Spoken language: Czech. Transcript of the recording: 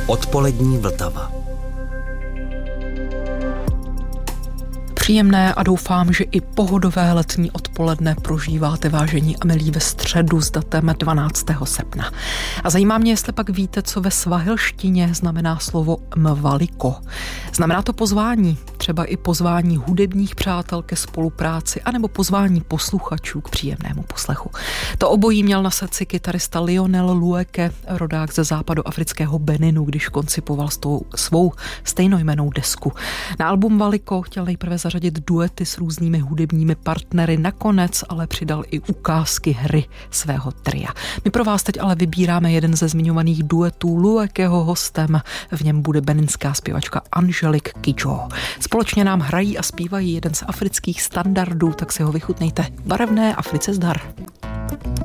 Odpolední Vltava. Příjemné a doufám, že i pohodové letní odpoledne prožíváte, vážení a milí, ve středu s datem 12. srpna. A zajímá mě, jestli pak víte, co ve svahilštině znamená slovo mvaliko. Znamená to pozvání, třeba i pozvání hudebních přátel ke spolupráci, anebo pozvání posluchačů k příjemnému poslechu. To obojí měl na srdci kytarista Lionel Lueke, rodák ze západoafrického Beninu, když koncipoval svou stejnojmennou desku. Na album Valiko chtěl nejprve zařadit duety s různými hudebními partnery, nakonec ale přidal i ukázky hry svého tria. My pro vás teď ale vybíráme jeden ze zmiňovaných duetů Luekeho. Hostem v něm bude beninská zpěvačka Angelique Kidjo. Společně nám hrají a zpívají jeden z afrických standardů, tak si ho vychutnejte. Barevné Africe zdar.